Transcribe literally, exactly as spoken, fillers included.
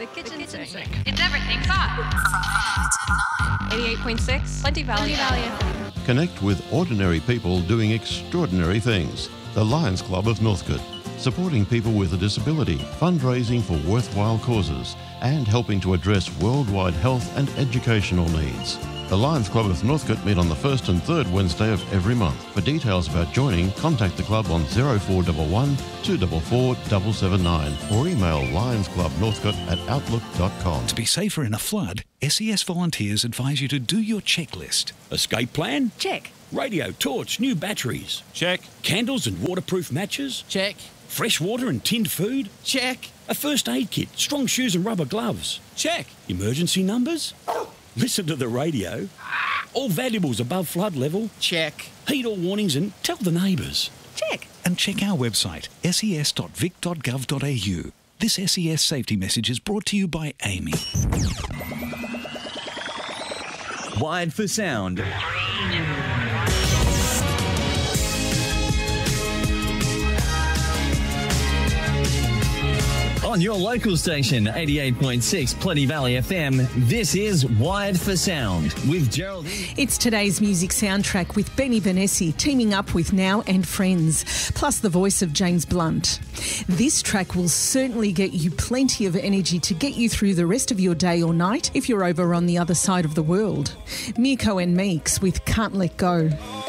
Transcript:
The kitchen, the kitchen sink. It's everything five. eighty-eight point six, Plenty Valley. Plenty Valley. Connect with ordinary people doing extraordinary things. The Lions Club of Northcote, supporting people with a disability, fundraising for worthwhile causes, and helping to address worldwide health and educational needs. The Lions Club of Northcote meet on the first and third Wednesday of every month. For details about joining, contact the club on oh four one one, two four four, seven seven nine or email lionsclubnorthcote at outlook dot com. To be safer in a flood, S E S volunteers advise you to do your checklist. Escape plan? Check. Radio, torch, new batteries? Check. Candles and waterproof matches? Check. Fresh water and tinned food? Check. A first aid kit, strong shoes and rubber gloves? Check. Emergency numbers? Listen to the radio. All valuables above flood level? Check. Heed all warnings and tell the neighbours. Check. And check our website, s e s dot vic dot gov dot a u. This S E S safety message is brought to you by Amy. Wired for Sound. On your local station, eighty-eight point six Plenty Valley F M, this is Wired for Sound with Gerald. It's today's music soundtrack with Benny Benassi teaming up with Now and Friends, plus the voice of James Blunt. This track will certainly get you plenty of energy to get you through the rest of your day or night if you're over on the other side of the world. Mirko and Meeks with Can't Let Go.